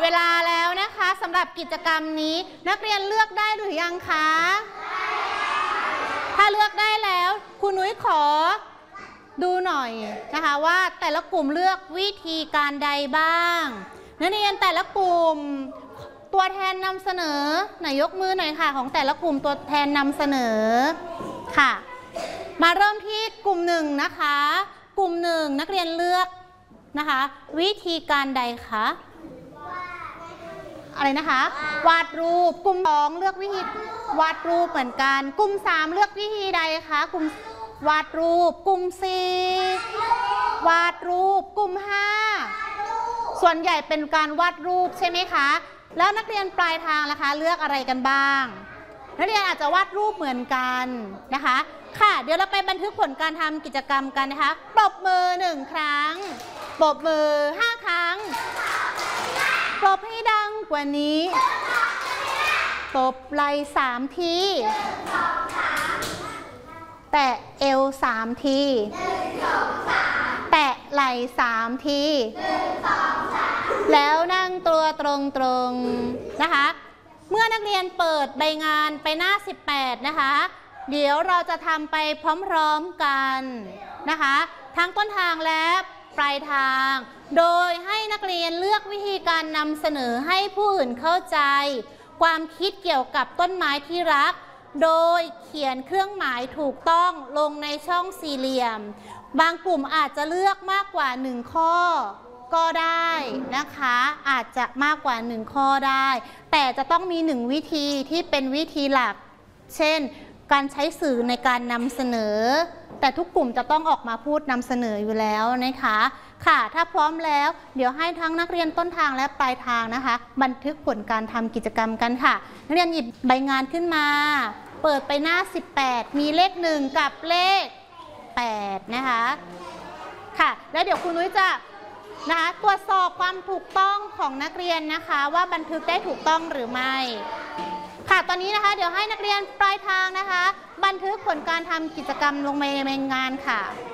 เวลาแล้วนะคะสำหรับกิจกรรมนี้นักเรียนเลือกได้หรือยังคะถ้าเลือกได้แล้วครูนุ้ยขอดูหน่อยนะคะว่าแต่ละกลุ่มเลือกวิธีการใดบ้างนักเรียนแต่ละกลุ่มตัวแทนนำเสนอไหนยกมือหน่อยค่ะของแต่ละกลุ่มตัวแทนนำเสนอค่ะมาเริ่มที่กลุ่มหนึ่งนะคะกลุ่มหนึ่งนักเรียนเลือกนะคะวิธีการใดคะอะไรนะคะวาดรูปกลุ่ม2เลือกวิธีวาดรูปเหมือนกันกลุ่ม3เลือกวิธีใดคะกลุ่มวาดรูปกลุ่ม4วาดรูปกลุ่ม5ส่วนใหญ่เป็นการวาดรูปใช่ไหมคะแล้วนักเรียนปลายทางล่ะคะเลือกอะไรกันบ้างนักเรียนอาจจะวาดรูปเหมือนกันนะคะค่ะเดี๋ยวเราไปบันทึกผลการทำกิจกรรมกันนะคะปรบมือ1ครั้งปรบมือ5ครั้งปรบให้ดังกว่านี้ตบไหล่3ทีแตะเอว3ทีแตะไหล่3ทีแล้วนั่งตัวตรงๆนะคะเมื่อนักเรียนเปิดใบงานไปหน้า18นะคะเดี๋ยวเราจะทำไปพร้อมๆกันนะคะทั้งต้นทางและปลายทางโดยให้นักเรียนเลือกวิธีการนำเสนอให้ผู้อื่นเข้าใจความคิดเกี่ยวกับต้นไม้ที่รักโดยเขียนเครื่องหมายถูกต้องลงในช่องสี่เหลี่ยมบางกลุ่มอาจจะเลือกมากกว่า1ข้อก็ได้นะคะอาจจะมากกว่า1ข้อได้แต่จะต้องมี1วิธีที่เป็นวิธีหลักเช่นการใช้สื่อในการนำเสนอแต่ทุกกลุ่มจะต้องออกมาพูดนำเสนออยู่แล้วนะคะค่ะถ้าพร้อมแล้วเดี๋ยวให้ทั้งนักเรียนต้นทางและปลายทางนะคะบันทึกผลการทำกิจกรรมกันค่ะนักเรียนหยิบใบงานขึ้นมาเปิดไปหน้า18มีเลข1กับเลข8นะคะค่ะแล้วเดี๋ยวครูนุ้ยจะนะคะตรวจสอบความถูกต้องของนักเรียนนะคะว่าบันทึกได้ถูกต้องหรือไม่ค่ะตอนนี้นะคะเดี๋ยวให้นักเรียนปลายทางนะคะบันทึกผลการทำกิจกรรมลงในใบงานค่ะ